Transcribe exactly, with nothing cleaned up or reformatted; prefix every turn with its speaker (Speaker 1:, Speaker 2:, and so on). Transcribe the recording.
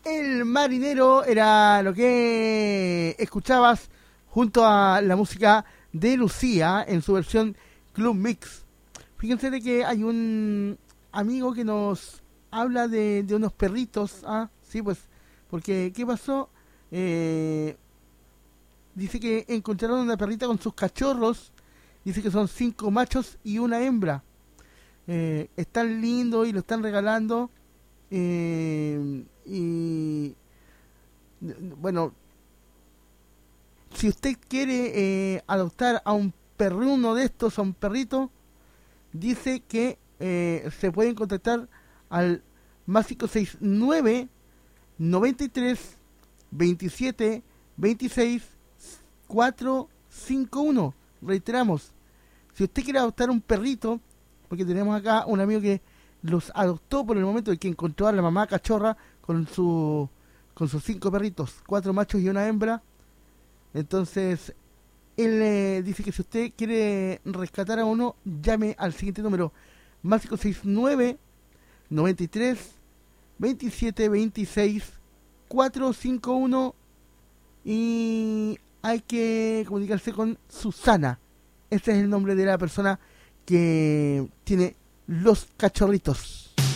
Speaker 1: El Marinero era lo que escuchabas junto a la música de Lucía en su versión Club Mix. Fíjense de que hay un amigo que nos habla de, de unos perritos. Ah, sí, pues, porque ¿qué pasó? Eh, dice que encontraron una perrita con sus cachorros. Dice que son cinco machos y una hembra. Eh, están lindos y lo están regalando. Eh, y bueno, si usted quiere eh, adoptar a un perruno de estos, a un perrito, dice que eh, se pueden contactar al más cinco seis nueve noventa y tres veintisiete veintiséis cuatrocientos cincuenta y uno. Reiteramos, si usted quiere adoptar un perrito, porque tenemos acá un amigo que los adoptó por el momento de que encontró a la mamá cachorra con su con sus cinco perritos, cuatro machos y una hembra. Entonces él eh, dice que si usted quiere rescatar a uno, llame al siguiente número: más cinco seis nueve noventa y tres veintisiete veintiséis cuatrocientos cincuenta y uno. Y hay que comunicarse con Susana. Este es el nombre de la persona que tiene los cachorritos.